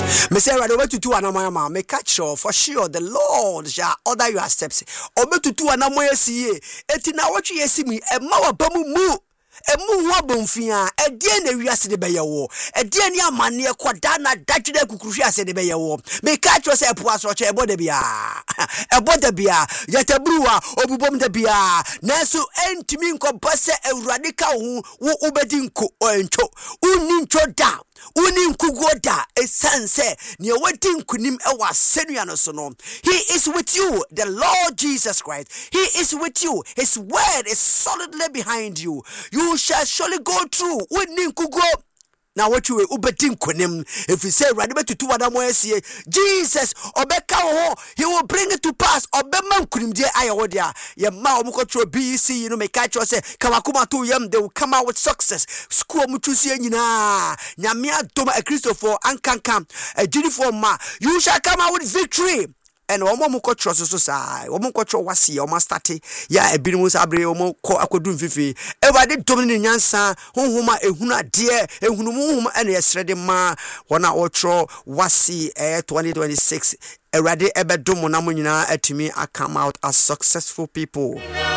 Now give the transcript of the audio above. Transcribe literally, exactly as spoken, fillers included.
Me say right over to two anamoyama. Me catch you for sure. The Lord shall order your steps. Obe to two anamoya siye. Eti na what you see me. E ma wa bamu mu. E mu wa bonfia. E die ne wiase de beye wo. E die ne amane kwada na dagide kukuhwe ase de beye wo. Me catch you say po aso che ebo de bia. Ebo de bia. Yete bruwa obubom de bia. Nanso entimi nkoba se awurade ka wo wo ubedi nko oncho. Uni ncho da. Uni nkugoda esanse ne wadi nkunim ewa senua no so no. He is with you, the Lord Jesus Christ. He is with you. His word is solidly behind you. You shall surely go through. Uni nkugo. Now what you ubedin kunim, if you say radebe to two other moesie, Jesus obeka ho, he will bring it to pass. Obeman kunim de ayawodia. Ye ma omukotro B C, you know, make catch say kamakuma to yem, they will come out with success. School mutusi nyina. Nyamia doma a Christopher ankankam, a uniform ma. You shall come out with victory. And omo mo kwotro so sai omo kwotro wase omo start ya ebinu sabre omo ko akodun fifi ewade domini nyansa honhoma ehuna de ehunu honhoma ene yesrede ma wona otro wase eh twenty twenty-six ewade ebedom na mo nyina atimi come out as successful people.